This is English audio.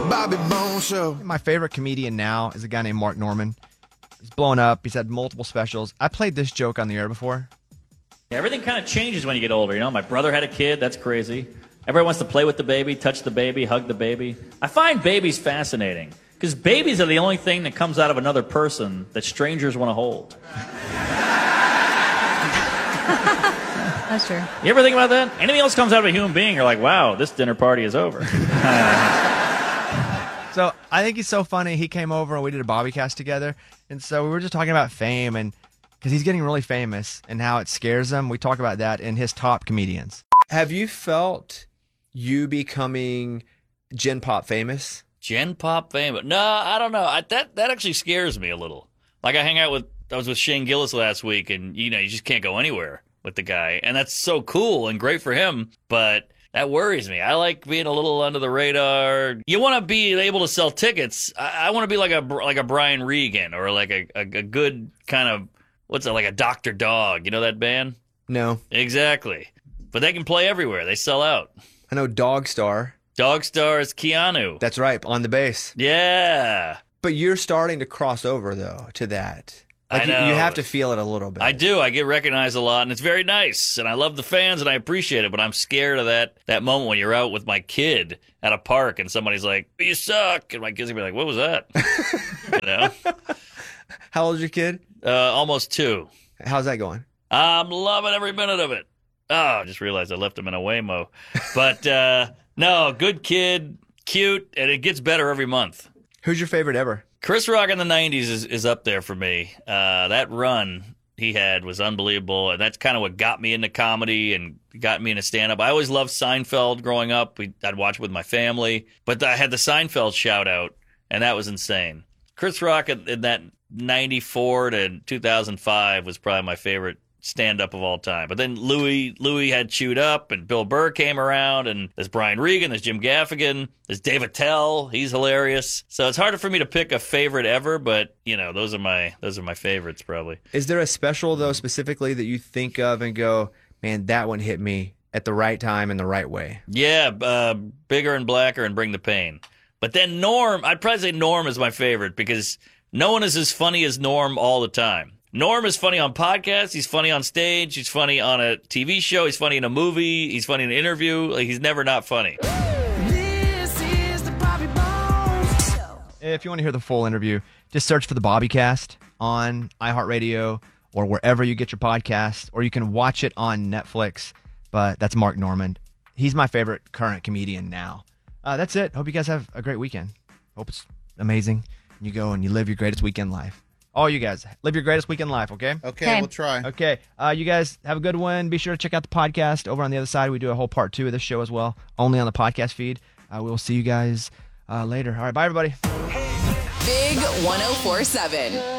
Bobby Bones Show. My favorite comedian now is a guy named Mark Norman. He's blown up. He's had multiple specials. I played this joke on the air before. Everything kind of changes when you get older. You know, my brother had a kid. That's crazy. Everyone wants to play with the baby, touch the baby, hug the baby. I find babies fascinating because babies are the only thing that comes out of another person that strangers want to hold. That's true. You ever think about that? Anything else comes out of a human being, you're like, wow, this dinner party is over. So I think he's so funny. He came over and we did a Bobbycast together. And so we were just talking about fame and because he's getting really famous and how it scares him. We talk about that in his top comedians. Have you felt you becoming Gen Pop famous? Gen Pop famous? No, I don't know. That actually scares me a little. Like I was with Shane Gillis last week and, you know, you just can't go anywhere with the guy. And that's so cool and great for him. But that worries me. I like being a little under the radar. You want to be able to sell tickets. I want to be like a Brian Regan or like a good kind of, what's it, like a Dr. Dog. You know that band? No. Exactly. But they can play everywhere. They sell out. I know Dog Star. Dog Star is Keanu. That's right, on the bass. Yeah. But you're starting to cross over, though, to that. Like I know. You have to feel it a little bit. I do. I get recognized a lot, and it's very nice. And I love the fans, and I appreciate it. But I'm scared of that moment when you're out with my kid at a park, and somebody's like, "You suck," and my kid's gonna be like, "What was that?" You know. How old is your kid? Almost 2. How's that going? I'm loving every minute of it. Oh, I just realized I left him in a Waymo. But no, good kid, cute, and it gets better every month. Who's your favorite ever? Chris Rock in the 90s is up there for me. That run he had was unbelievable, and that's kind of what got me into comedy and got me into stand-up. I always loved Seinfeld growing up. I'd watch it with my family. But I had the Seinfeld shout-out, and that was insane. Chris Rock in that 94 to 2005 was probably my favorite stand-up of all time. But then Louis had Chewed Up, and Bill Burr came around, and there's Brian Regan, there's Jim Gaffigan, there's Dave Attell, he's hilarious. So it's harder for me to pick a favorite ever, but you know, those are my favorites probably. Is there a special though specifically that you think of and go, man, that one hit me at the right time in the right way? Yeah, Bigger and Blacker and Bring the Pain. But then Norm, I'd probably say Norm is my favorite because no one is as funny as Norm all the time. Norm is funny on podcasts. He's funny on stage. He's funny on a TV show. He's funny in a movie. He's funny in an interview. Like, he's never not funny. This is the Bobby Bones Show. If you want to hear the full interview, just search for the Bobbycast on iHeartRadio or wherever you get your podcast, or you can watch it on Netflix. But that's Mark Norman. He's my favorite current comedian now. That's it. Hope you guys have a great weekend. Hope it's amazing. You go and you live your greatest weekend life. All you guys, live your greatest weekend life, okay? Okay, we'll try. Okay, you guys have a good one. Be sure to check out the podcast. Over on the other side, we do a whole part 2 of this show as well, only on the podcast feed. We will see you guys later. All right, bye, everybody. Big 104.7.